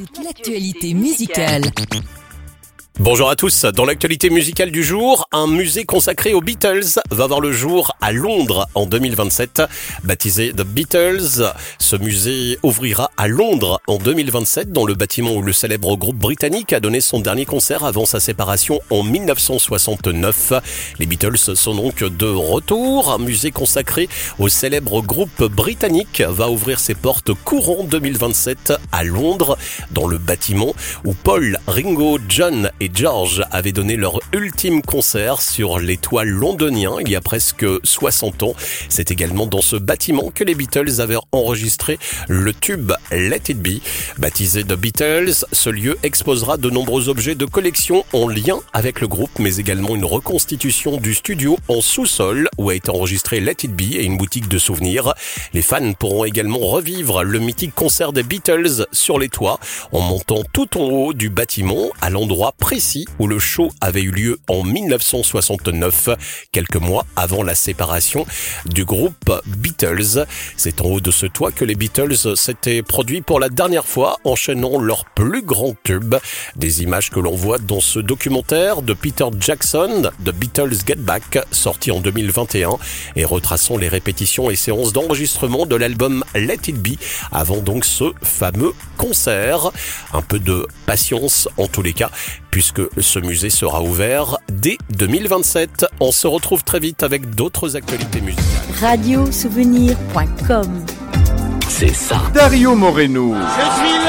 toute l'actualité musicale. Bonjour à tous, dans l'actualité musicale du jour, un musée consacré aux Beatles va voir le jour à Londres en 2027. Baptisé The Beatles, ce musée ouvrira à Londres en 2027 dans le bâtiment où le célèbre groupe britannique a donné son dernier concert avant sa séparation en 1969. Les Beatles sont donc de retour. Un musée consacré au célèbre groupe britannique va ouvrir ses portes courant 2027 à Londres dans le bâtiment où Paul, Ringo, John et George avaient donné leur ultime concert sur les toits londoniens il y a presque 60 ans. C'est également dans ce bâtiment que les Beatles avaient enregistré le tube Let It Be. Baptisé The Beatles, ce lieu exposera de nombreux objets de collection en lien avec le groupe, mais également une reconstitution du studio en sous-sol où a été enregistré Let It Be et une boutique de souvenirs. Les fans pourront également revivre le mythique concert des Beatles sur les toits en montant tout en haut du bâtiment à l'endroit précis où le show avait eu lieu en 1969, quelques mois avant la séparation du groupe Beatles. C'est en haut de ce toit que les Beatles s'étaient produits pour la dernière fois, enchaînant leur plus grand tube. Des images que l'on voit dans ce documentaire de Peter Jackson, The Beatles Get Back, sorti en 2021, et retraçant les répétitions et séances d'enregistrement de l'album Let It Be, avant donc ce fameux concert. Un peu de patience en tous les cas, puisque ce musée sera ouvert dès 2027. On se retrouve très vite avec d'autres actualités musicales. Radiosouvenir.com. C'est ça. Dario Moreno.